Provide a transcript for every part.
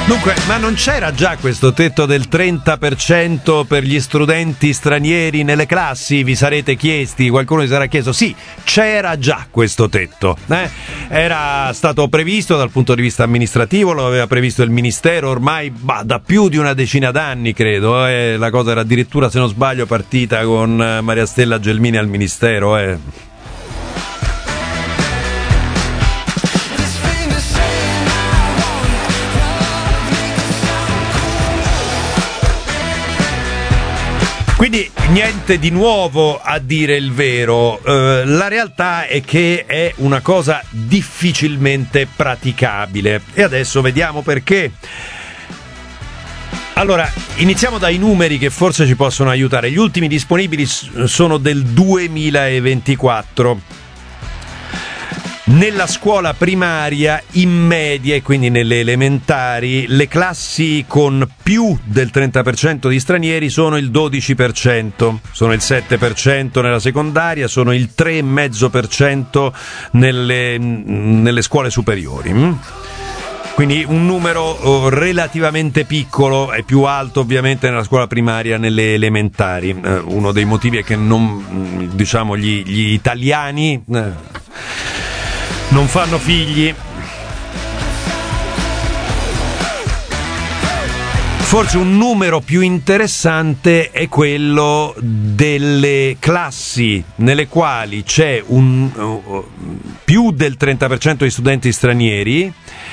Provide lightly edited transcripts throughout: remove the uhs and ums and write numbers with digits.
Dunque, ma non c'era già questo tetto del 30% per gli studenti stranieri nelle classi? Vi sarete chiesti, qualcuno vi sarà chiesto. Sì, c'era già questo tetto. Era stato previsto dal punto di vista amministrativo, lo aveva previsto il Ministero ormai da più di una decina d'anni, credo. La cosa era addirittura, se non sbaglio, partita con Maria Stella Gelmini al Ministero. Quindi niente di nuovo, a dire il vero. La realtà è che è una cosa difficilmente praticabile e adesso vediamo perché. Allora, iniziamo dai numeri che forse ci possono aiutare. Gli ultimi disponibili sono del 2024. Nella scuola primaria, in media, e quindi nelle elementari, le classi con più del 30% di stranieri sono il 12%, sono il 7% nella secondaria, sono il 3,5% nelle scuole superiori. Quindi un numero relativamente piccolo, è più alto ovviamente nella scuola primaria, nelle elementari. Uno dei motivi è che gli italiani non fanno figli. Forse un numero più interessante è quello delle classi nelle quali c'è più del 30% di studenti stranieri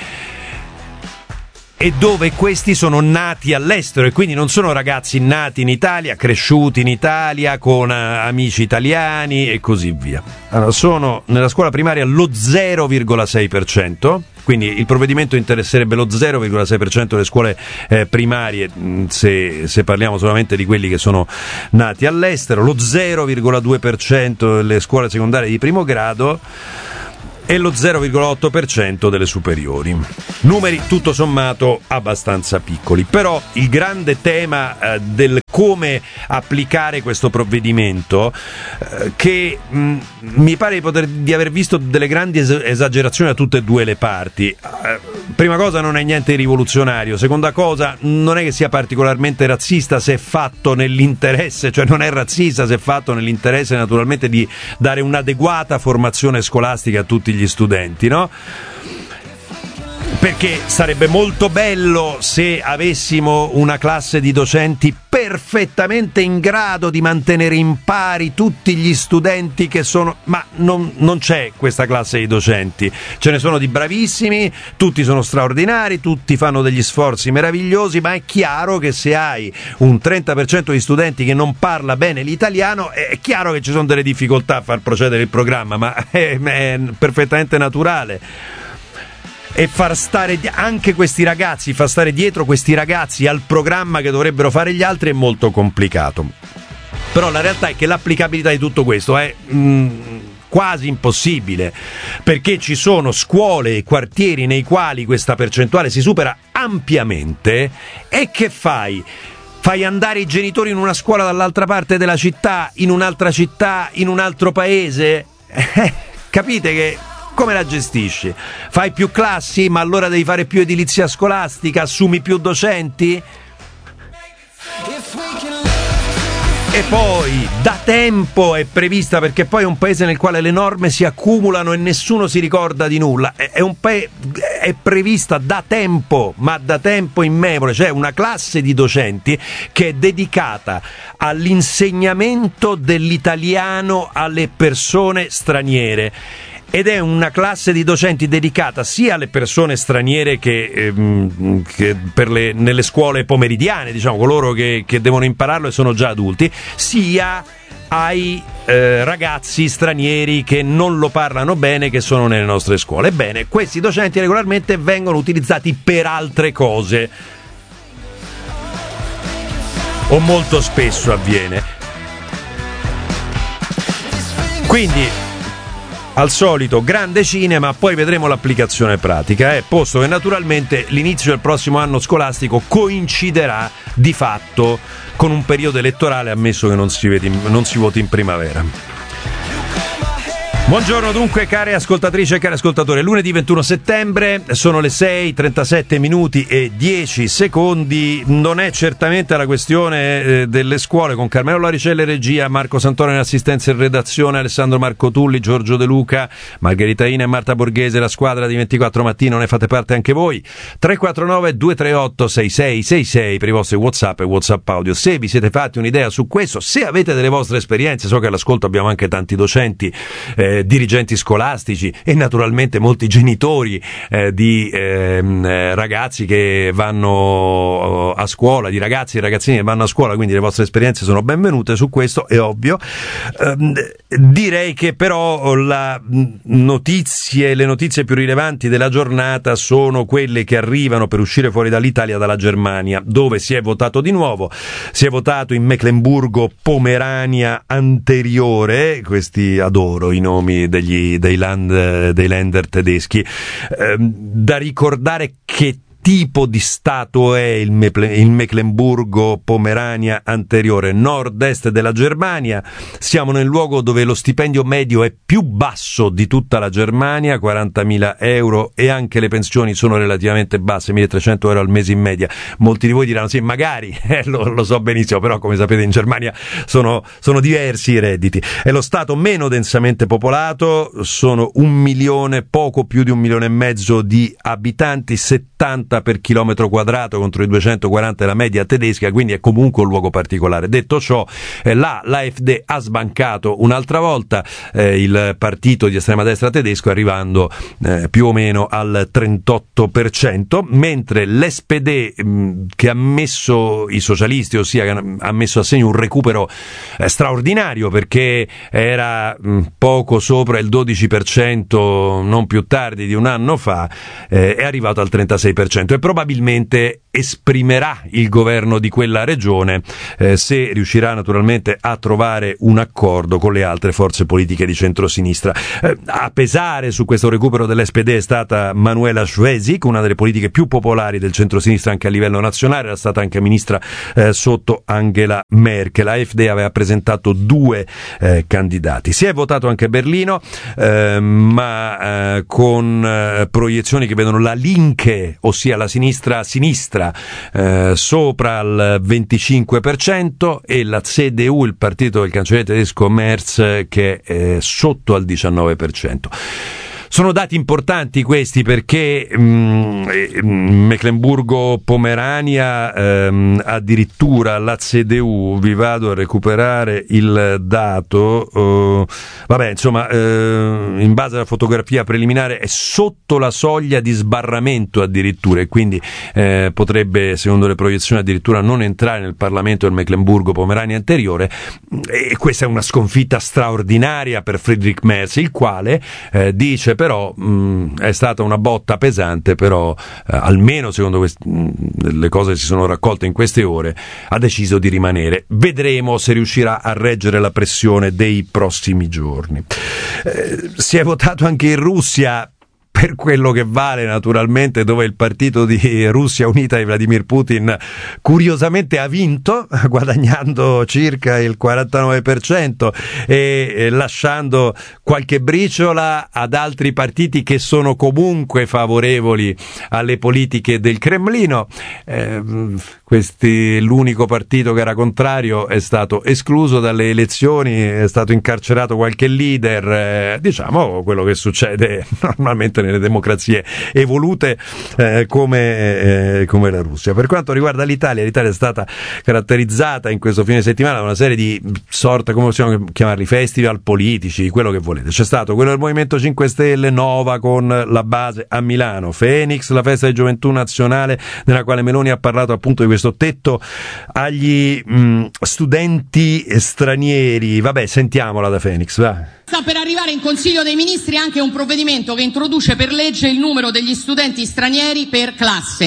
e dove questi sono nati all'estero e quindi non sono ragazzi nati in Italia, cresciuti in Italia con amici italiani e così via. Allora, sono nella scuola primaria lo 0,6%, quindi il provvedimento interesserebbe lo 0,6% delle scuole primarie se parliamo solamente di quelli che sono nati all'estero, lo 0,2% delle scuole secondarie di primo grado e lo 0,8% delle superiori. Numeri tutto sommato abbastanza piccoli, però il grande tema del come applicare questo provvedimento, che mi pare di aver visto delle grandi esagerazioni da tutte e due le parti. Prima cosa, non è niente rivoluzionario. Seconda cosa, non è che sia particolarmente razzista se è fatto nell'interesse, cioè non è razzista se è fatto nell'interesse naturalmente di dare un'adeguata formazione scolastica a tutti gli studenti, no? Perché sarebbe molto bello se avessimo una classe di docenti perfettamente in grado di mantenere in pari tutti gli studenti che sono, ma non c'è questa classe di docenti. Ce ne sono di bravissimi, tutti sono straordinari, tutti fanno degli sforzi meravigliosi, ma è chiaro che se hai un 30% di studenti che non parla bene l'italiano, è chiaro che ci sono delle difficoltà a far procedere il programma, ma è perfettamente naturale. E far stare anche questi ragazzi, far stare dietro questi ragazzi al programma che dovrebbero fare gli altri è molto complicato. Però la realtà è che l'applicabilità di tutto questo è quasi impossibile, perché ci sono scuole e quartieri nei quali questa percentuale si supera ampiamente. E che fai? Fai andare i genitori in una scuola dall'altra parte della città, in un'altra città, in un altro paese? Capite che come la gestisci? Fai più classi, ma allora devi fare più edilizia scolastica, assumi più docenti? E poi da tempo è prevista, perché poi è un paese nel quale le norme si accumulano e nessuno si ricorda di nulla, è prevista da tempo, ma da tempo immemore, cioè una classe di docenti che è dedicata all'insegnamento dell'italiano alle persone straniere. Ed è una classe di docenti dedicata sia alle persone straniere che nelle scuole pomeridiane, diciamo, coloro che devono impararlo e sono già adulti, sia ai ragazzi stranieri che non lo parlano bene, che sono nelle nostre scuole. Ebbene, questi docenti regolarmente vengono utilizzati per altre cose, o molto spesso avviene. Quindi, al solito grande cinema, poi vedremo l'applicazione pratica, posto che naturalmente l'inizio del prossimo anno scolastico coinciderà di fatto con un periodo elettorale, ammesso che non si voti in primavera. Buongiorno dunque care ascoltatrici e cari ascoltatori, lunedì 21 settembre, sono le 6:37 minuti e 10 secondi, non è certamente la questione delle scuole, con Carmelo Laricelle regia, Marco Santoro in assistenza in redazione, Alessandro Marco Tulli, Giorgio De Luca, Margherita Ina e Marta Borghese, la squadra di 24 Mattino, ne fate parte anche voi. 349 238 6666 per i vostri WhatsApp e WhatsApp audio. Se vi siete fatti un'idea su questo, se avete delle vostre esperienze, so che all'ascolto abbiamo anche tanti docenti, dirigenti scolastici e naturalmente molti genitori di ragazzi che vanno a scuola, di ragazzi e ragazzini che vanno a scuola, quindi le vostre esperienze sono benvenute su questo, è ovvio. Direi che però le notizie più rilevanti della giornata sono quelle che arrivano per uscire fuori dall'Italia dalla Germania, dove si è votato di nuovo, si è votato in Meclemburgo Pomerania Anteriore, questi adoro i nomi dei Länder tedeschi, da ricordare che tipo di stato è il Meclemburgo Pomerania Anteriore, nord-est della Germania. Siamo nel luogo dove lo stipendio medio è più basso di tutta la Germania, 40.000 euro, e anche le pensioni sono relativamente basse, 1.300 euro al mese in media. Molti di voi diranno sì, magari, lo so benissimo, però come sapete in Germania sono diversi i redditi. È lo stato meno densamente popolato, sono 1 milione, poco più di 1,5 milioni di abitanti, 70 per chilometro quadrato contro i 240 della media tedesca, quindi è comunque un luogo particolare. Detto ciò, l'AfD ha sbancato un'altra volta il partito di estrema destra tedesco, arrivando più o meno al 38%, mentre l'SPD, che ha messo i socialisti, ossia che ha messo a segno un recupero straordinario, perché era poco sopra il 12% non più tardi di un anno fa, è arrivato al 36%. E probabilmente esprimerà il governo di quella regione, se riuscirà naturalmente a trovare un accordo con le altre forze politiche di centrosinistra. A pesare su questo recupero dell'SPD è stata Manuela Schwesig, una delle politiche più popolari del centrosinistra anche a livello nazionale, era stata anche ministra sotto Angela Merkel. AfD aveva presentato 2 candidati. Si è votato anche a Berlino, ma con proiezioni che vedono la Linke, ossia la sinistra sopra il 25%, e la CDU, il partito del cancelliere tedesco Merz, che è sotto al 19%. Sono dati importanti questi, perché Meclemburgo-Pomerania, addirittura la CDU, vi vado a recuperare il dato, in base alla fotografia preliminare è sotto la soglia di sbarramento addirittura, e quindi potrebbe, secondo le proiezioni, addirittura non entrare nel Parlamento del Meclemburgo-Pomerania Anteriore, e questa è una sconfitta straordinaria per Friedrich Merz, il quale dice però è stata una botta pesante, però almeno secondo le cose che si sono raccolte in queste ore ha deciso di rimanere. Vedremo se riuscirà a reggere la pressione dei prossimi giorni. Si è votato anche in Russia, per quello che vale naturalmente, dove il partito di Russia Unita di Vladimir Putin curiosamente ha vinto, guadagnando circa il 49% e lasciando qualche briciola ad altri partiti che sono comunque favorevoli alle politiche del Cremlino. L'unico partito che era contrario è stato escluso dalle elezioni, è stato incarcerato qualche leader, diciamo quello che succede normalmente nelle democrazie evolute come la Russia. Per quanto riguarda l'Italia è stata caratterizzata in questo fine settimana da una serie di come possiamo chiamarli, festival politici, quello che volete. C'è stato quello del Movimento 5 Stelle, Nova, con la base a Milano, Phoenix, la festa di gioventù nazionale, nella quale Meloni ha parlato appunto di questo tetto agli studenti stranieri. Vabbè, sentiamola da Phoenix, va. Sta per arrivare in Consiglio dei Ministri anche un provvedimento che introduce per legge il numero degli studenti stranieri per classe.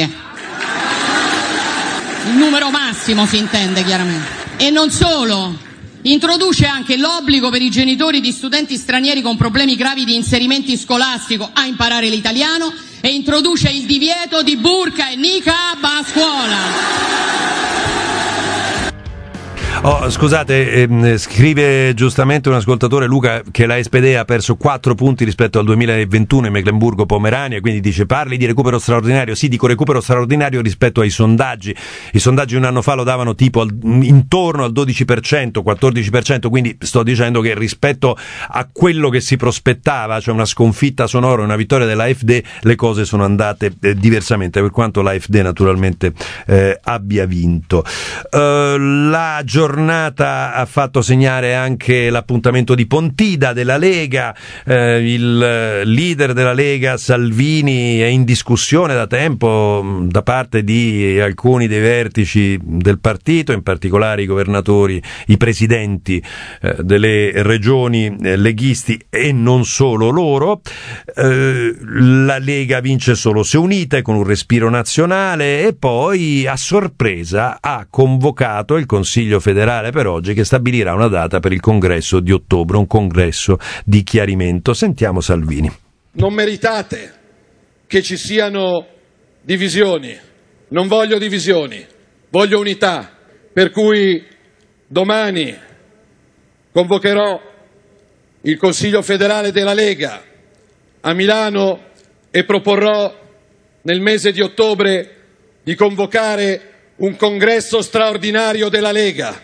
Il numero massimo si intende, chiaramente. E non solo, introduce anche l'obbligo per i genitori di studenti stranieri con problemi gravi di inserimento scolastico a imparare l'italiano, e introduce il divieto di burqa e niqab a scuola. Scusate, scrive giustamente un ascoltatore, Luca, che la SPD ha perso 4 punti rispetto al 2021 in Mecklenburgo-Pomerania, quindi dice parli di recupero straordinario. Sì, dico recupero straordinario rispetto ai sondaggi. I sondaggi un anno fa lo davano tipo intorno al 12%, 14%, quindi sto dicendo che rispetto a quello che si prospettava, cioè una sconfitta sonora, una vittoria dell'AfD, le cose sono andate diversamente, per quanto l'AfD naturalmente abbia vinto. La giornata ha fatto segnare anche l'appuntamento di Pontida della Lega. Il leader della Lega, Salvini, è in discussione da tempo da parte di alcuni dei vertici del partito, in particolare i governatori, i presidenti delle regioni leghisti e non solo loro. La Lega vince solo se unita e con un respiro nazionale, e poi a sorpresa ha convocato il Consiglio federale per oggi, che stabilirà una data per il congresso di ottobre, un congresso di chiarimento. Sentiamo Salvini. Non meritate che ci siano divisioni, non voglio divisioni, voglio unità, per cui domani convocherò il Consiglio federale della Lega a Milano e proporrò nel mese di ottobre di convocare un congresso straordinario della Lega.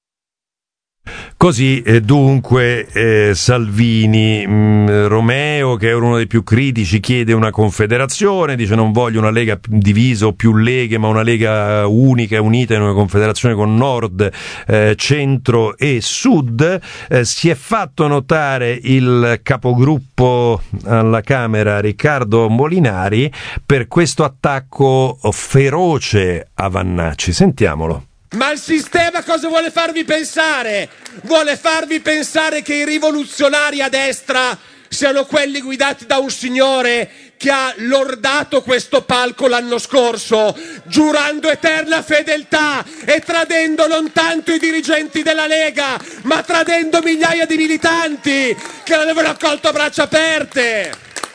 Così dunque Salvini. Romeo, che è uno dei più critici, chiede una confederazione, dice non voglio una Lega divisa o più leghe, ma una Lega unica e unita in una confederazione con nord, centro e sud. Si è fatto notare il capogruppo alla Camera Riccardo Molinari per questo attacco feroce a Vannacci. Sentiamolo. Ma il sistema cosa vuole farvi pensare? Vuole farvi pensare che i rivoluzionari a destra siano quelli guidati da un signore che ha lordato questo palco l'anno scorso, giurando eterna fedeltà e tradendo non tanto i dirigenti della Lega, ma tradendo migliaia di militanti che l'avevano accolto a braccia aperte.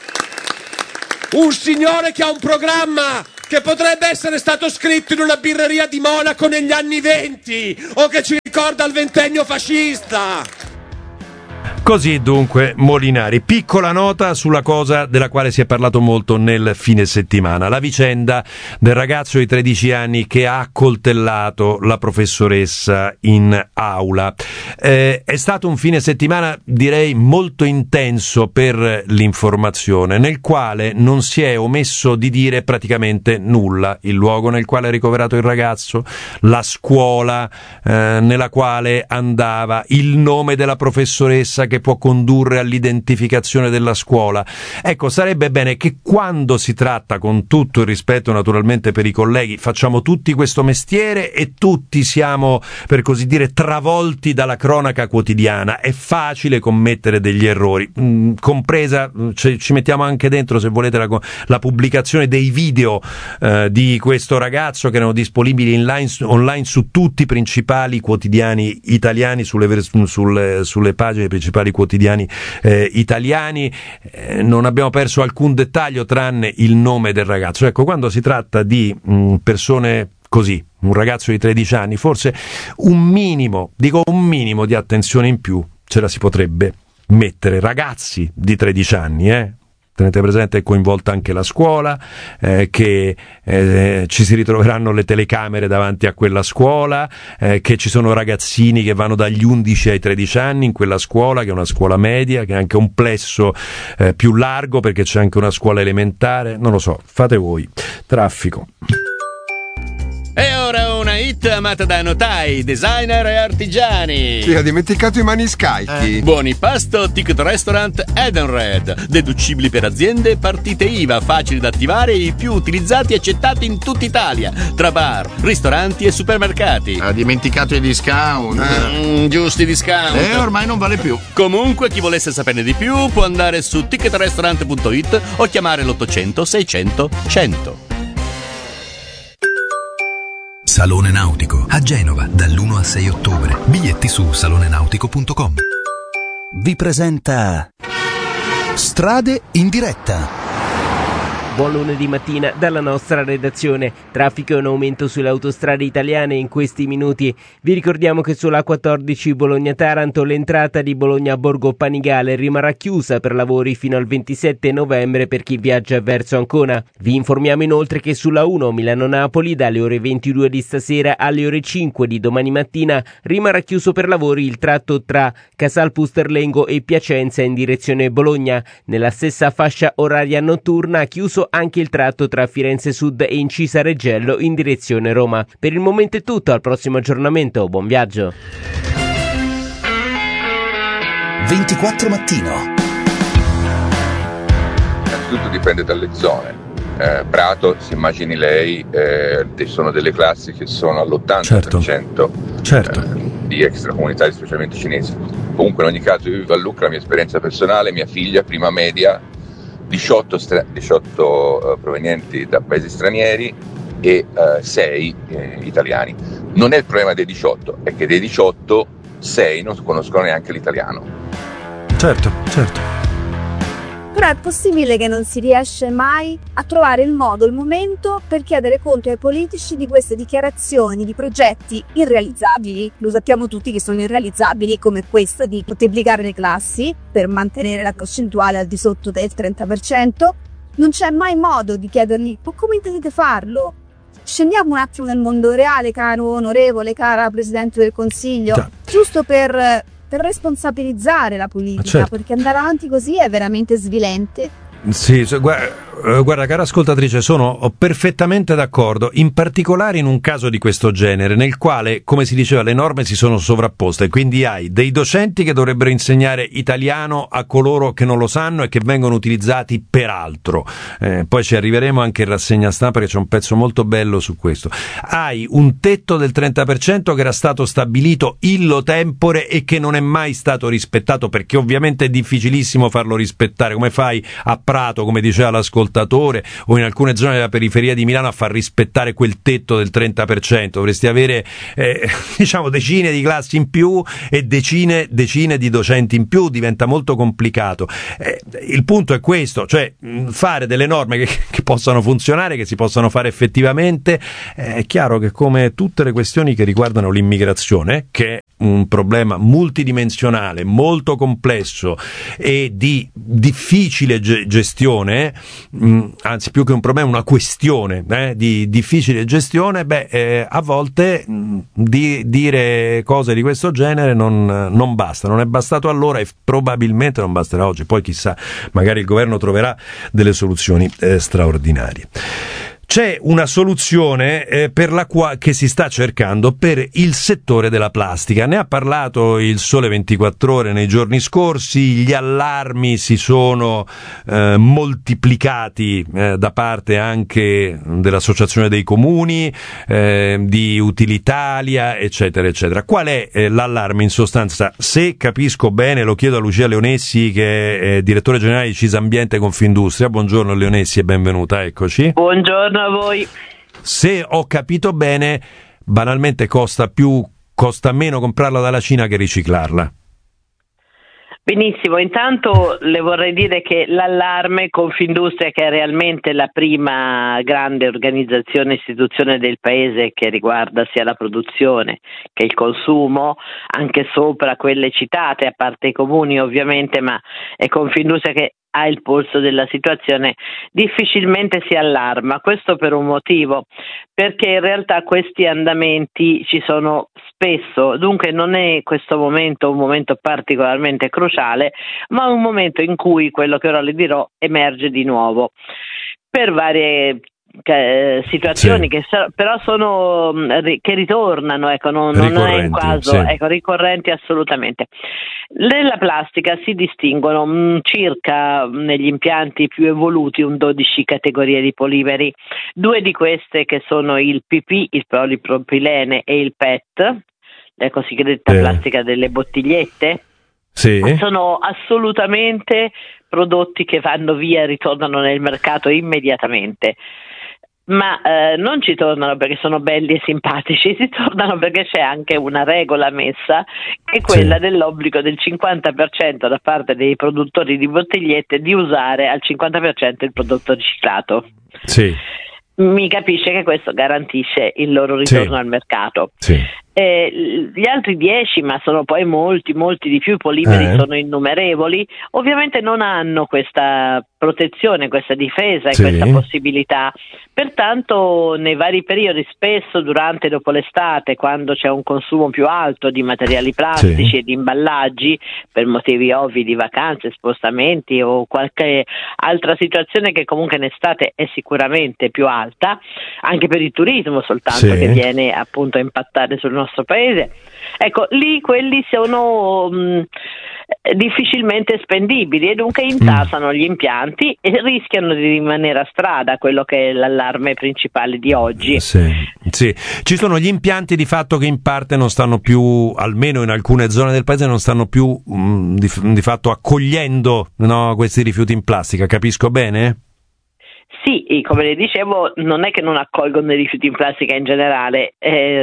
Un signore che ha un programma che potrebbe essere stato scritto in una birreria di Monaco negli anni '20 o che ci ricorda il ventennio fascista. Così dunque Molinari. Piccola nota sulla cosa della quale si è parlato molto nel fine settimana, la vicenda del ragazzo di 13 anni che ha accoltellato la professoressa in aula. È stato un fine settimana, direi, molto intenso per l'informazione, nel quale non si è omesso di dire praticamente nulla: il luogo nel quale è ricoverato il ragazzo, la scuola nella quale andava, il nome della professoressa che può condurre all'identificazione della scuola. Ecco, sarebbe bene che quando si tratta, con tutto il rispetto naturalmente per i colleghi, facciamo tutti questo mestiere e tutti siamo, per così dire, travolti dalla cronaca quotidiana. È facile commettere degli errori, compresa, ci mettiamo anche dentro, se volete, la pubblicazione dei video di questo ragazzo, che erano disponibili online su tutti i principali quotidiani italiani, sulle pagine principali quotidiani italiani. Non abbiamo perso alcun dettaglio tranne il nome del ragazzo. Ecco, quando si tratta di persone così, un ragazzo di 13 anni, forse un minimo di attenzione in più ce la si potrebbe mettere. Ragazzi di 13 anni, tenete presente, è coinvolta anche la scuola, che ci si ritroveranno le telecamere davanti a quella scuola, che ci sono ragazzini che vanno dagli 11 ai 13 anni in quella scuola, che è una scuola media, che è anche un plesso più largo, perché c'è anche una scuola elementare. Non lo so, fate voi. Traffico. E ora una hit amata da notai, designer e artigiani. Sì, ha dimenticato i maniscalchi. Buoni pasto, ticket restaurant Edenred. Deducibili per aziende, partite IVA, facili da attivare e i più utilizzati e accettati in tutta Italia. Tra bar, ristoranti e supermercati. Ha dimenticato i discount. Giusti discount. Ormai non vale più. Comunque, chi volesse saperne di più può andare su ticketrestaurant.it o chiamare l'800 600 100. Salone Nautico a Genova dall'1 al 6 ottobre. Biglietti su salonenautico.com. Vi presenta Strade in diretta. Buon lunedì mattina dalla nostra redazione. Traffico in aumento sulle autostrade italiane in questi minuti. Vi ricordiamo che sulla A14 Bologna-Taranto l'entrata di Bologna a Borgo Panigale rimarrà chiusa per lavori fino al 27 novembre per chi viaggia verso Ancona. Vi informiamo inoltre che sulla 1 Milano-Napoli dalle ore 22 di stasera alle ore 5 di domani mattina rimarrà chiuso per lavori il tratto tra Casal Pusterlengo e Piacenza in direzione Bologna. Nella stessa fascia oraria notturna chiuso anche il tratto tra Firenze Sud e Incisa Reggello in direzione Roma. Per il momento è tutto, al prossimo aggiornamento, buon viaggio. 24 Mattino. Innanzitutto dipende dalle zone. Prato, si immagini lei, sono delle classi che sono all'80% di extracomunitari, specialmente cinesi. Comunque in ogni caso io vivo a Lucca, la mia esperienza personale, mia figlia, prima media, 18 provenienti da paesi stranieri e 6 italiani. Non è il problema dei 18, è che dei 18, 6 non conoscono neanche l'italiano. Certo. Però è possibile che non si riesce mai a trovare il modo, il momento per chiedere conto ai politici di queste dichiarazioni di progetti irrealizzabili. Lo sappiamo tutti che sono irrealizzabili, come questo di moltiplicare le classi per mantenere la percentuale al di sotto del 30%. Non c'è mai modo di chiedergli: ma come intendete farlo? Scendiamo un attimo nel mondo reale, caro onorevole, cara Presidente del Consiglio, giusto per responsabilizzare la politica, perché andare avanti così è veramente svilente. Sì, guarda cara ascoltatrice, sono perfettamente d'accordo, in particolare in un caso di questo genere, nel quale, come si diceva, le norme si sono sovrapposte, quindi hai dei docenti che dovrebbero insegnare italiano a coloro che non lo sanno e che vengono utilizzati per altro. Poi ci arriveremo anche in rassegna stampa, perché c'è un pezzo molto bello su questo. Hai un tetto del 30% che era stato stabilito illo tempore e che non è mai stato rispettato, perché ovviamente è difficilissimo farlo rispettare. Come fai a Prato, come diceva l'ascoltatore, o in alcune zone della periferia di Milano a far rispettare quel tetto del 30%? Dovresti avere decine di classi in più e decine di docenti in più, diventa molto complicato. Il punto è questo, cioè fare delle norme che possano funzionare, che si possano fare effettivamente. È chiaro che, come tutte le questioni che riguardano l'immigrazione, che è un problema multidimensionale, molto complesso e di difficile gestione, anzi più che un problema, una questione di difficile gestione, a volte dire cose di questo genere non basta, non è bastato allora e probabilmente non basterà oggi. Poi chissà, magari il governo troverà delle soluzioni straordinarie. C'è una soluzione che si sta cercando per il settore della plastica. Ne ha parlato il Sole 24 Ore nei giorni scorsi, gli allarmi si sono moltiplicati da parte anche dell'Associazione dei Comuni, di Utilitalia, eccetera, eccetera. Qual è l'allarme in sostanza? Se capisco bene, lo chiedo a Lucia Leonessi, che è direttore generale di Cisambiente Confindustria. Buongiorno Leonessi e benvenuta, eccoci. Buongiorno a voi. Se ho capito bene, banalmente costa meno comprarla dalla Cina che riciclarla. Benissimo, intanto le vorrei dire che l'allarme Confindustria, che è realmente la prima grande organizzazione, istituzione del paese che riguarda sia la produzione che il consumo, anche sopra quelle citate, a parte i comuni ovviamente, ma è Confindustria che ha il polso della situazione, difficilmente si allarma. Questo per un motivo, perché in realtà questi andamenti ci sono spesso, dunque non è questo momento un momento particolarmente cruciale, ma un momento in cui quello che ora le dirò emerge di nuovo per varie situazioni, sì, che però sono che ritornano, non è un caso, sì, ricorrenti assolutamente. Nella plastica si distinguono circa, negli impianti più evoluti, 12 categorie di polimeri. 2 di queste, che sono il PP, il polipropilene, e il PET, la cosiddetta plastica delle bottigliette, sì, sono assolutamente prodotti che vanno via e ritornano nel mercato immediatamente. ma non ci tornano perché sono belli e simpatici, ci tornano perché c'è anche una regola messa, che è quella dell'obbligo del 50% da parte dei produttori di bottigliette di usare al 50% il prodotto riciclato. Sì. Mi capisce che questo garantisce il loro ritorno al mercato. Sì. Gli altri 10, ma sono poi molti di più, i polimeri sono innumerevoli, ovviamente non hanno questa protezione, questa difesa e questa possibilità. Pertanto nei vari periodi, spesso durante e dopo l'estate, quando c'è un consumo più alto di materiali plastici e di imballaggi, per motivi ovvi di vacanze, spostamenti o qualche altra situazione che comunque in estate è sicuramente più alta, anche per il turismo soltanto che viene appunto a impattare sul nostro paese, ecco, lì quelli sono difficilmente spendibili e dunque intasano gli impianti e rischiano di rimanere a strada, quello che è l'allarme principale di oggi. Sì. Ci sono gli impianti di fatto che in parte non stanno più, almeno in alcune zone del paese, non stanno più di fatto accogliendo questi rifiuti in plastica, capisco bene? Sì, come le dicevo, non è che non accolgono i rifiuti in plastica in generale,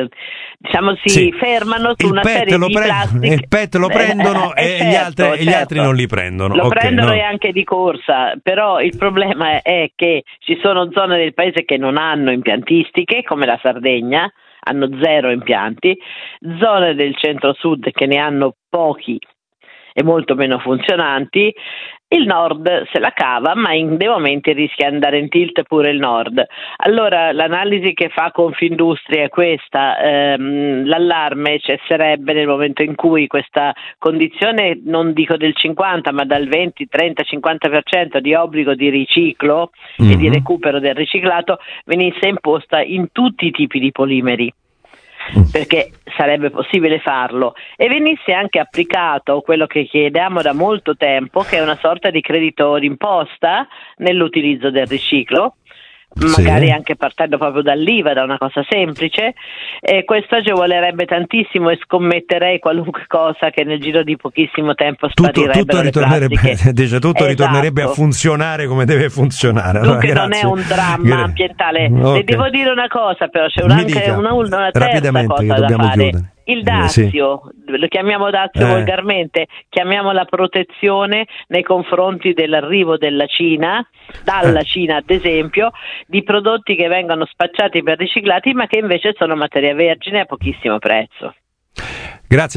si fermano su una serie di plastiche. Il PET lo prendono e gli altri non li prendono. Lo prendono e anche di corsa, però il problema è che ci sono zone del paese che non hanno impiantistiche, come la Sardegna, hanno 0 impianti, zone del centro-sud che ne hanno pochi e molto meno funzionanti. Il nord se la cava, ma in dei momenti rischia di andare in tilt pure il nord. Allora l'analisi che fa Confindustria è questa, l'allarme cesserebbe nel momento in cui questa condizione, non dico del 50, ma dal 20, 30, 50% di obbligo di riciclo e di recupero del riciclato venisse imposta in tutti i tipi di polimeri, perché sarebbe possibile farlo, e venisse anche applicato quello che chiediamo da molto tempo, che è una sorta di credito d'imposta nell'utilizzo del riciclo, magari anche partendo proprio dall'IVA, da una cosa semplice, e questo agevolerebbe tantissimo e scommetterei qualunque cosa che nel giro di pochissimo tempo sparirebbero tutto ritornerebbe a funzionare come deve funzionare. Dunque non è un dramma ambientale. Le devo dire una cosa, però c'è una terza cosa da fare. Chiudere. Il dazio, lo chiamiamo dazio volgarmente, chiamiamola protezione nei confronti dell'arrivo della Cina, dalla Cina ad esempio, di prodotti che vengono spacciati per riciclati ma che invece sono materia vergine a pochissimo prezzo. Grazie.